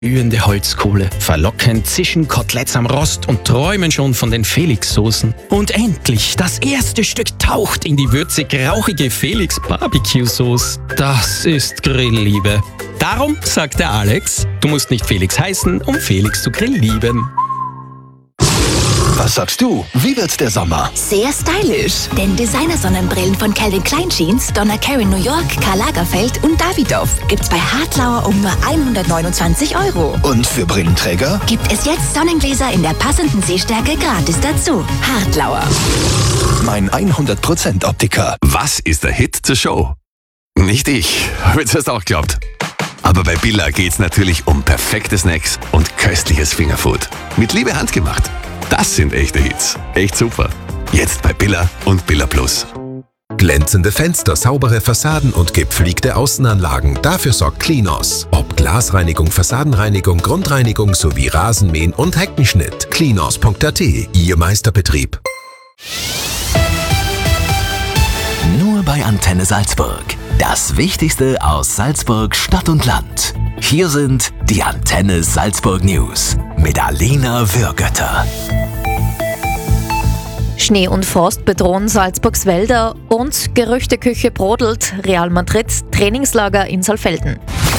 Glühende Holzkohle, verlockend zischen Koteletts am Rost und träumen schon von den Felix-Soßen. Und endlich, das erste Stück taucht in die würzig-rauchige Felix-Barbecue-Sauce. Das ist Grillliebe. Darum sagt der Alex, du musst nicht Felix heißen, um Felix zu grilllieben. Was sagst du? Wie wird der Sommer? Sehr stylisch, denn Designer-Sonnenbrillen von Calvin Klein Jeans, Donna Karan New York, Karl Lagerfeld und Davidoff gibt's bei Hartlauer um nur 129 €. Und für Brillenträger? Gibt es jetzt Sonnengläser in der passenden Sehstärke gratis dazu. Hartlauer. Mein 100% Optiker. Was ist der Hit zur Show? Nicht ich, habe ich das auch geglaubt. Aber bei Billa geht's natürlich um perfekte Snacks und köstliches Fingerfood. Mit Liebe handgemacht. Das sind echte Hits. Echt super. Jetzt bei Billa und Billa Plus. Glänzende Fenster, saubere Fassaden und gepflegte Außenanlagen. Dafür sorgt Klinos. Ob Glasreinigung, Fassadenreinigung, Grundreinigung sowie Rasenmähen und Heckenschnitt. Klinos.at, Ihr Meisterbetrieb. Nur bei Antenne Salzburg. Das Wichtigste aus Salzburg, Stadt und Land. Hier sind die Antenne Salzburg News mit Alina Würgötter. Schnee und Frost bedrohen Salzburgs Wälder und Gerüchteküche brodelt. Real Madrid Trainingslager in Saalfelden.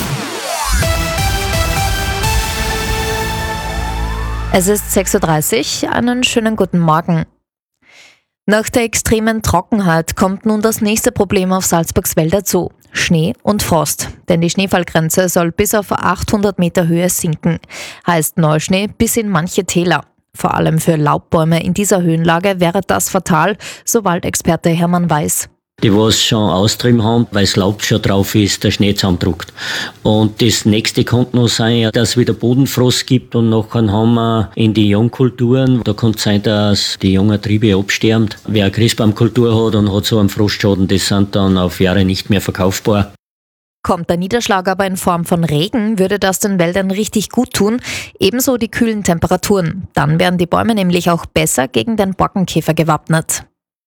Es ist 6:30 Uhr. Einen schönen guten Morgen. Nach der extremen Trockenheit kommt nun das nächste Problem auf Salzburgs Wälder zu. Schnee und Frost. Denn die Schneefallgrenze soll bis auf 800 Meter Höhe sinken. Heißt Neuschnee bis in manche Täler. Vor allem für Laubbäume in dieser Höhenlage wäre das fatal, so Waldexperte Hermann Weiß. Die was schon austrieben haben, weil das Laub schon drauf ist, der Schnee zusammendruckt. Und das nächste kann noch sein, dass es wieder Bodenfrost gibt und nachher haben wir in die Jungkulturen, da kann es sein, dass die jungen Triebe absterben. Wer eine Christbaumkultur hat und hat so einen Frostschaden, das sind dann auf Jahre nicht mehr verkaufbar. Kommt der Niederschlag aber in Form von Regen, würde das den Wäldern richtig gut tun, ebenso die kühlen Temperaturen. Dann wären die Bäume nämlich auch besser gegen den Borkenkäfer gewappnet.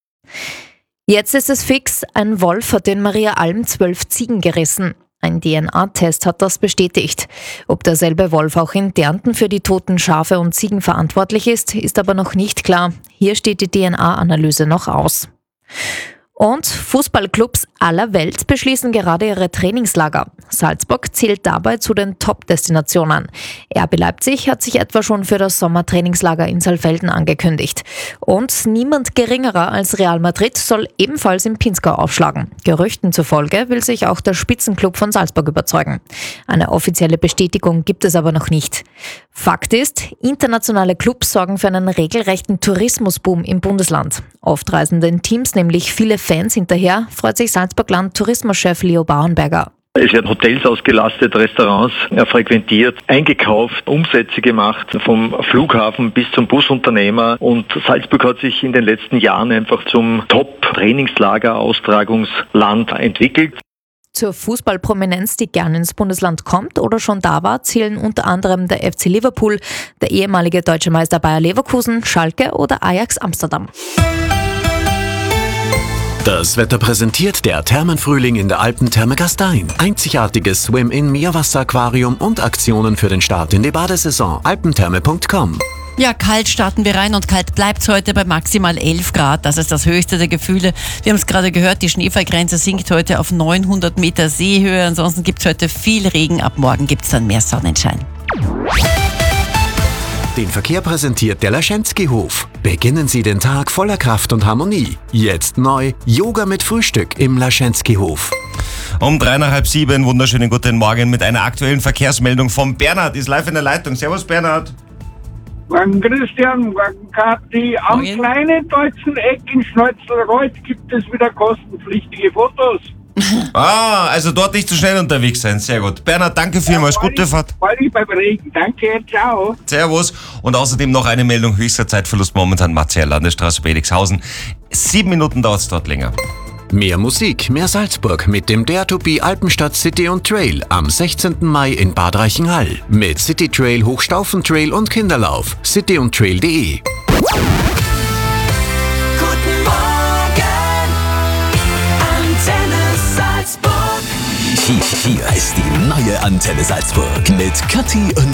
Jetzt ist es fix, ein Wolf hat in Maria Alm 12 Ziegen gerissen. Ein DNA-Test hat das bestätigt. Ob derselbe Wolf auch in Därnten für die toten Schafe und Ziegen verantwortlich ist aber noch nicht klar. Hier steht die DNA-Analyse noch aus. Und Fußballclubs aller Welt beschließen gerade ihre Trainingslager. Salzburg zählt dabei zu den Top-Destinationen. RB Leipzig hat sich etwa schon für das Sommertrainingslager in Saalfelden angekündigt. Und niemand geringerer als Real Madrid soll ebenfalls im Pinzgau aufschlagen. Gerüchten zufolge will sich auch der Spitzenclub von Salzburg überzeugen. Eine offizielle Bestätigung gibt es aber noch nicht. Fakt ist, internationale Clubs sorgen für einen regelrechten Tourismusboom im Bundesland. Oft reisen den Teams nämlich viele Fans hinterher, freut sich Salzburg-Land-Tourismuschef Leo Bauernberger. Es werden Hotels ausgelastet, Restaurants frequentiert, eingekauft, Umsätze gemacht, vom Flughafen bis zum Busunternehmer. Und Salzburg hat sich in den letzten Jahren einfach zum Top-Trainingslager-Austragungsland entwickelt. Zur Fußballprominenz, die gern ins Bundesland kommt oder schon da war, zählen unter anderem der FC Liverpool, der ehemalige deutsche Meister Bayer Leverkusen, Schalke oder Ajax Amsterdam. Das Wetter präsentiert der Thermenfrühling in der Alpentherme Gastein. Einzigartiges Swim-In-Meerwasser-Aquarium und Aktionen für den Start in die Badesaison. alpentherme.com. Ja, kalt starten wir rein und kalt bleibt's heute bei maximal 11 Grad. Das ist das höchste der Gefühle. Wir haben es gerade gehört, die Schneefallgrenze sinkt heute auf 900 Meter Seehöhe. Ansonsten gibt's heute viel Regen. Ab morgen gibt's dann mehr Sonnenschein. Den Verkehr präsentiert der Laschenski-Hof. Beginnen Sie den Tag voller Kraft und Harmonie. Jetzt neu, Yoga mit Frühstück im Laschenski-Hof. Um 6:30, wunderschönen guten Morgen mit einer aktuellen Verkehrsmeldung von Bernhard. Ist live in der Leitung. Servus Bernhard. Morgen Christian, morgen Kathi. Am kleinen deutschen Eck in Schneuzelreuth gibt es wieder kostenpflichtige Fotos. Also dort nicht zu schnell unterwegs sein. Sehr gut. Bernhard, danke vielmals. Gute Fahrt. Weil ich beim Regen. Danke, ciao. Servus. Und außerdem noch eine Meldung. Höchster Zeitverlust momentan Marzier Landesstraße Bedixhausen. 7 Minuten dauert es dort länger. Mehr Musik, mehr Salzburg mit dem Dare to Be Alpenstadt City und Trail am 16. Mai in Bad Reichenhall. Mit City Trail, Hochstaufentrail und Kinderlauf. cityundtrail.de. Guten Morgen, Antenne Salzburg. Hier ist die neue Antenne Salzburg mit Kathi und